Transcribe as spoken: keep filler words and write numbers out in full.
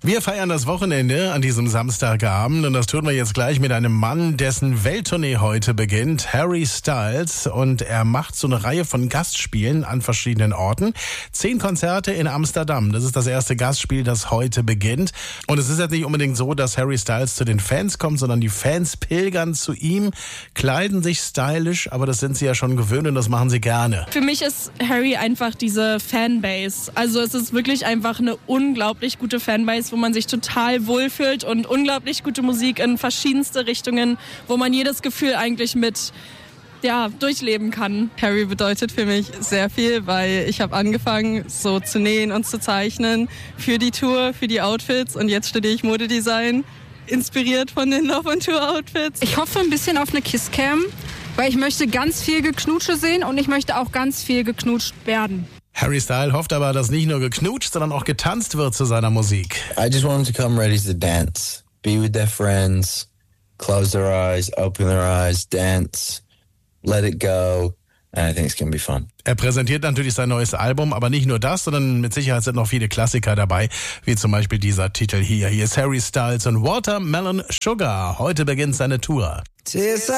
Wir feiern das Wochenende an diesem Samstagabend und das tun wir jetzt gleich mit einem Mann, dessen Welttournee heute beginnt, Harry Styles, und er macht so eine Reihe von Gastspielen an verschiedenen Orten. Zehn Konzerte in Amsterdam, das ist das erste Gastspiel, das heute beginnt. Und es ist jetzt nicht unbedingt so, dass Harry Styles zu den Fans kommt, sondern die Fans pilgern zu ihm, kleiden sich stylisch, aber das sind sie ja schon gewöhnt und das machen sie gerne. Für mich ist Harry einfach diese Fanbase. Also es ist wirklich einfach eine unglaublich gute Fanbase, wo man sich total wohlfühlt und unglaublich gute Musik in verschiedenste Richtungen, wo man jedes Gefühl eigentlich mit ja, durchleben kann. Harry bedeutet für mich sehr viel, weil ich habe angefangen so zu nähen und zu zeichnen für die Tour, für die Outfits, und jetzt studiere ich Modedesign, inspiriert von den Love on Tour Outfits. Ich hoffe ein bisschen auf eine Kisscam, weil ich möchte ganz viel Geknutsche sehen und ich möchte auch ganz viel geknutscht werden. Harry Styles hofft aber, dass nicht nur geknutscht, sondern auch getanzt wird zu seiner Musik. I just want them to come ready to dance. Be with their friends, close their eyes, open their eyes, dance, let it go. And I think it's going to be fun. Er präsentiert natürlich sein neues Album, aber nicht nur das, sondern mit Sicherheit sind noch viele Klassiker dabei, wie zum Beispiel dieser Titel hier. Hier ist Harry Styles und Watermelon Sugar. Heute beginnt seine Tour.